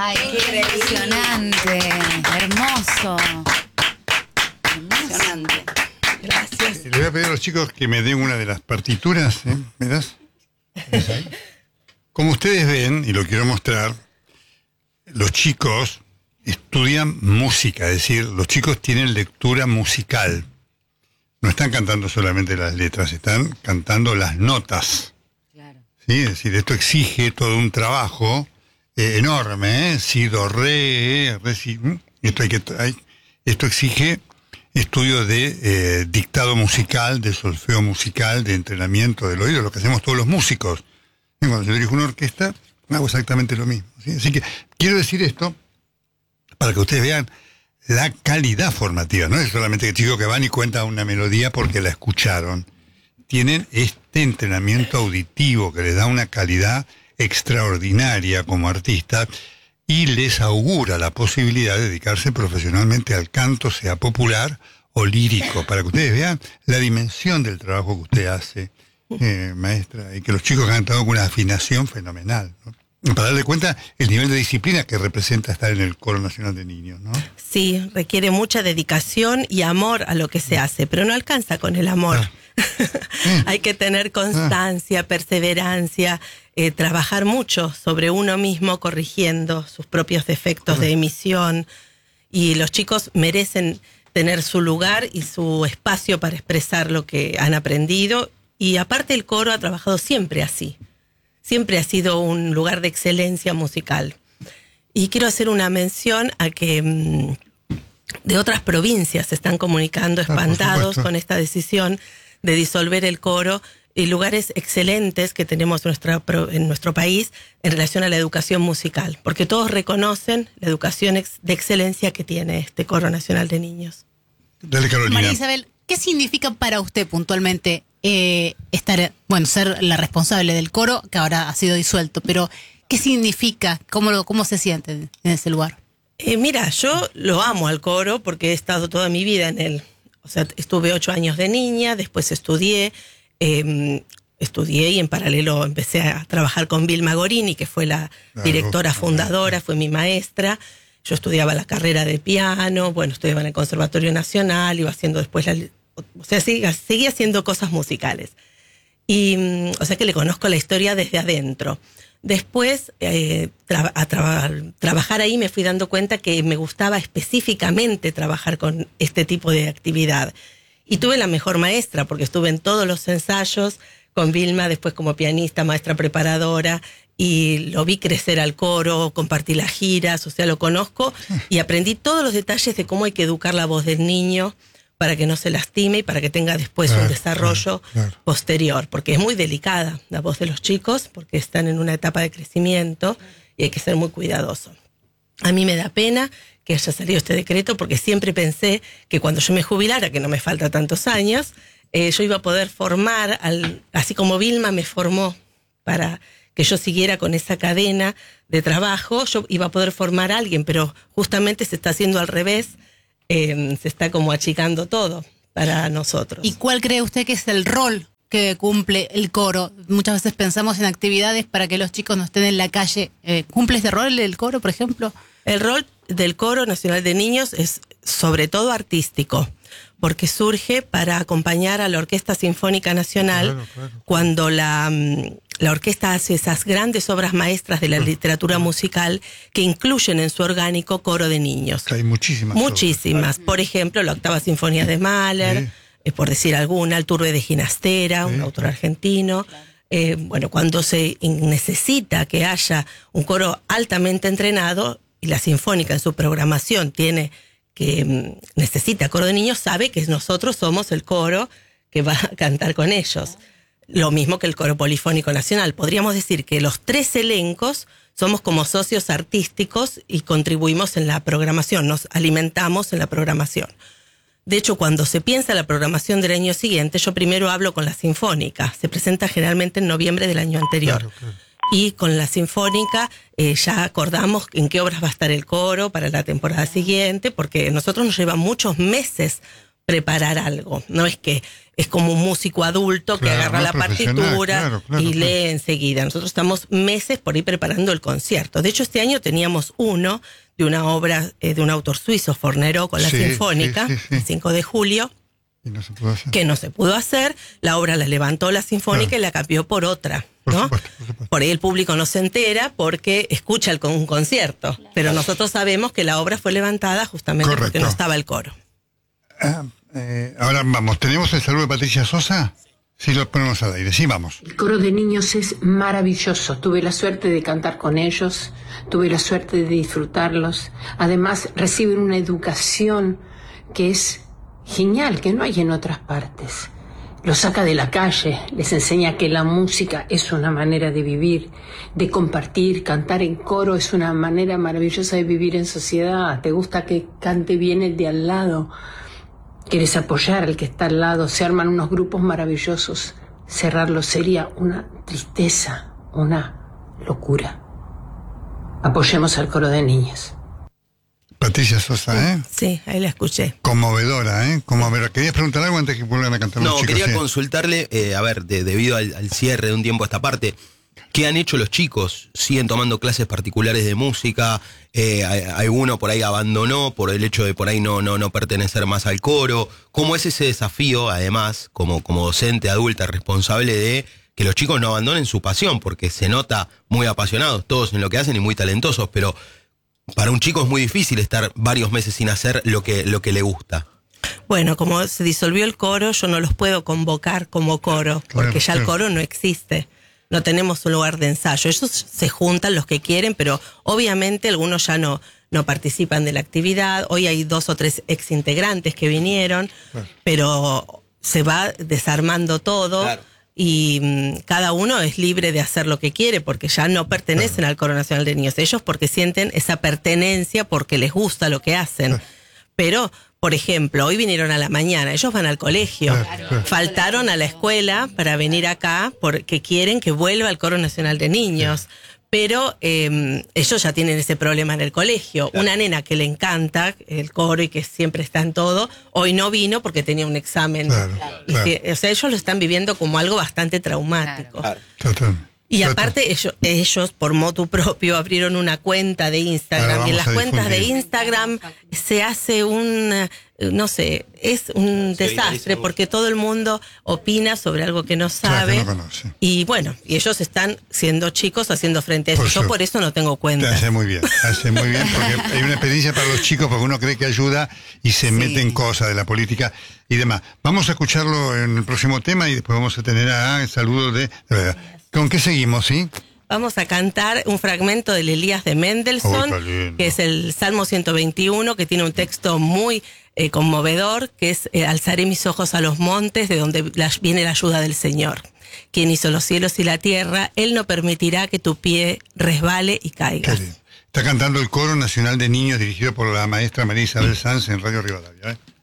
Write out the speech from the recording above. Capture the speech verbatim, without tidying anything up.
Ay, qué impresionante, hermoso. Impresionante. Gracias. Le voy a pedir a los chicos que me den una de las partituras, ¿eh? ¿Me das? ¿Ves ahí? Como ustedes ven, y lo quiero mostrar, los chicos estudian música, es decir, los chicos tienen lectura musical. No están cantando solamente las letras, están cantando las notas. Claro. ¿Sí? Es decir, esto exige todo un trabajo eh, enorme, ¿eh? Si, do, re, eh, re, si. Esto, hay que, hay, esto exige estudio de eh, dictado musical, de solfeo musical, de entrenamiento del oído, lo que hacemos todos los músicos. Y cuando yo dirijo una orquesta, hago exactamente lo mismo, ¿sí? Así que quiero decir esto para que ustedes vean la calidad formativa. No es solamente que chicos que van y cuentan una melodía porque la escucharon. Tienen este entrenamiento auditivo que les da una calidad extraordinaria como artistas y les augura la posibilidad de dedicarse profesionalmente al canto, sea popular o lírico, para que ustedes vean la dimensión del trabajo que usted hace, eh, maestra, y que los chicos han cantado con una afinación fenomenal, ¿no? Para darle cuenta el nivel de disciplina que representa estar en el Coro Nacional de Niños, ¿no? Sí, requiere mucha dedicación y amor a lo que se hace, pero no alcanza con el amor. Ah. Hay que tener constancia, ah. perseverancia, eh, trabajar mucho sobre uno mismo, corrigiendo sus propios defectos de emisión. Y los chicos merecen tener su lugar y su espacio para expresar lo que han aprendido. Y aparte el coro ha trabajado siempre así. Siempre ha sido un lugar de excelencia musical. Y quiero hacer una mención a que mmm, de otras provincias se están comunicando espantados ah, con esta decisión de disolver el coro, y lugares excelentes que tenemos nuestra, en nuestro país en relación a la educación musical, porque todos reconocen la educación ex, de excelencia que tiene este Coro Nacional de Niños. Dale, Carolina. María Isabel, ¿qué significa para usted puntualmente eh, estar, bueno, ser la responsable del coro, que ahora ha sido disuelto, pero qué significa, cómo, lo, cómo se siente en ese lugar? Eh, mira, yo lo amo al coro porque he estado toda mi vida en él. O sea, estuve ocho años de niña, después estudié, eh, estudié y en paralelo empecé a trabajar con Vilma Gorini, que fue la directora fundadora, fue mi maestra. Yo estudiaba la carrera de piano, bueno, estudiaba en el Conservatorio Nacional, iba haciendo después, la, o sea, seguía, seguía haciendo cosas musicales. Y, o sea que le conozco la historia desde adentro. Después, eh, tra- a tra- trabajar ahí me fui dando cuenta que me gustaba específicamente trabajar con este tipo de actividad. Y tuve la mejor maestra, porque estuve en todos los ensayos con Vilma, después como pianista, maestra preparadora, y lo vi crecer al coro, compartí las giras, o sea, lo conozco, y aprendí todos los detalles de cómo hay que educar la voz del niño para que no se lastime y para que tenga después claro, un desarrollo claro, claro. posterior, porque es muy delicada la voz de los chicos, porque están en una etapa de crecimiento y hay que ser muy cuidadoso. A mí me da pena que haya salido este decreto, porque siempre pensé que cuando yo me jubilara, que no me falta tantos años, eh, yo iba a poder formar, al, así como Vilma me formó para que yo siguiera con esa cadena de trabajo, yo iba a poder formar a alguien, pero justamente se está haciendo al revés. Eh, se está como achicando todo para nosotros. ¿Y cuál cree usted que es el rol que cumple el coro? Muchas veces pensamos en actividades para que los chicos no estén en la calle. Eh, ¿Cumple ese rol el coro, por ejemplo? El rol del Coro Nacional de Niños es sobre todo artístico, porque surge para acompañar a la Orquesta Sinfónica Nacional claro, claro. cuando la, la orquesta hace esas grandes obras maestras de la literatura musical que incluyen en su orgánico coro de niños. Hay muchísimas. Muchísimas. Obras. Por ejemplo, la Octava Sinfonía de Mahler, sí. eh, por decir alguna, el Turbe de Ginastera, sí. un autor argentino. Claro. Eh, bueno, cuando se necesita que haya un coro altamente entrenado, y la Sinfónica en su programación tiene que necesita coro de niños, sabe que nosotros somos el coro que va a cantar con ellos. Lo mismo que el Coro Polifónico Nacional. Podríamos decir que los tres elencos somos como socios artísticos y contribuimos en la programación, nos alimentamos en la programación. De hecho, cuando se piensa la programación del año siguiente, yo primero hablo con la Sinfónica. Se presenta generalmente en noviembre del año anterior. Claro, claro. Y con la Sinfónica eh, ya acordamos en qué obras va a estar el coro para la temporada siguiente, porque nosotros nos lleva muchos meses preparar algo. No es que es como un músico adulto que Claro, agarra más la profesional, partitura claro, claro, y claro. lee enseguida. Nosotros estamos meses por ir preparando el concierto. De hecho, este año teníamos uno de una obra eh, de un autor suizo, Forneró, con la Sí, Sinfónica, sí, sí, sí. el cinco de julio, Y no se pudo hacer. que no se pudo hacer. La obra la levantó la Sinfónica Claro. y la cambió por otra. Por ¿no? supuesto, por supuesto. Por ahí el público no se entera porque escucha el, con- un concierto. Pero nosotros sabemos que la obra fue levantada justamente porque Correcto. no estaba el coro. Ah, eh, ahora vamos, ¿tenemos el saludo de Patricia Sosa? Sí, lo ponemos al aire, sí, vamos. El coro de niños es maravilloso. Tuve la suerte de cantar con ellos, tuve la suerte de disfrutarlos. Además, reciben una educación que es genial, que no hay en otras partes. Los saca de la calle, les enseña que la música es una manera de vivir, de compartir. Cantar en coro es una manera maravillosa de vivir en sociedad. Te gusta que cante bien el de al lado. Quieres apoyar al que está al lado, se arman unos grupos maravillosos. Cerrarlo sería una tristeza, una locura. Apoyemos al coro de niños. Patricia Sosa, ¿eh? Sí, ahí la escuché. Conmovedora, ¿eh? Conmovedora. ¿Querías preguntar algo antes que vuelvan a cantar los No, chicos? quería Sí. consultarle, eh, a ver, de- debido al, al cierre de un tiempo a esta parte, ¿qué han hecho los chicos? ¿Siguen tomando clases particulares de música? Eh, hay- ¿Alguno por ahí abandonó por el hecho de por ahí no, no, no pertenecer más al coro? ¿Cómo es ese desafío, además, como, como docente adulta responsable de que los chicos no abandonen su pasión? Porque se nota muy apasionados todos en lo que hacen y muy talentosos, pero para un chico es muy difícil estar varios meses sin hacer lo que, lo que le gusta. Bueno, como se disolvió el coro, yo no los puedo convocar como coro, porque Claro, ya el claro. coro no existe. No tenemos un lugar de ensayo. Ellos se juntan los que quieren, pero obviamente algunos ya no, no participan de la actividad. Hoy hay dos o tres exintegrantes que vinieron, Claro. pero se va desarmando todo. Claro. Y mm, cada uno es libre de hacer lo que quiere porque ya no pertenecen al Coro Nacional de Niños. Ellos porque sienten esa pertenencia porque les gusta lo que hacen. Pero, por ejemplo, hoy vinieron a la mañana, ellos van al colegio, Claro, claro. faltaron a la escuela para venir acá porque quieren que vuelva al Coro Nacional de Niños. Pero eh, ellos ya tienen ese problema en el colegio. Una nena que le encanta el coro y que siempre está en todo, hoy no vino porque tenía un examen. Claro, Y claro. que, o sea, ellos lo están viviendo como algo bastante traumático. Total. Y Total. aparte ellos, ellos por motu propio abrieron una cuenta de Instagram. Ahora y en vamos las a cuentas de difundir. Instagram se hace un, eh, no sé, es un Se desastre viraliza porque todo el mundo opina sobre algo que no Claro, sabe. que no conoce. Y bueno, y ellos están siendo chicos haciendo frente a eso. Por Yo supuesto. por eso no tengo cuenta. Hace muy bien, hace muy bien, porque hay una experiencia para los chicos, porque uno cree que ayuda y se Sí. mete en cosas de la política y demás. Vamos a escucharlo en el próximo tema y después vamos a tener a el saludo de... de verdad. ¿Con qué seguimos, sí? Vamos a cantar un fragmento del Elías de Mendelssohn, Oh, qué lindo. que es el Salmo ciento veintiuno, que tiene un texto muy eh, conmovedor, que es eh, alzaré mis ojos a los montes, de donde la- viene la ayuda del Señor. Quien hizo los cielos y la tierra, Él no permitirá que tu pie resbale y Qué caigas. lindo. Está cantando el Coro Nacional de Niños dirigido por la maestra María Isabel Sanz en Radio Rivadavia. ¿eh?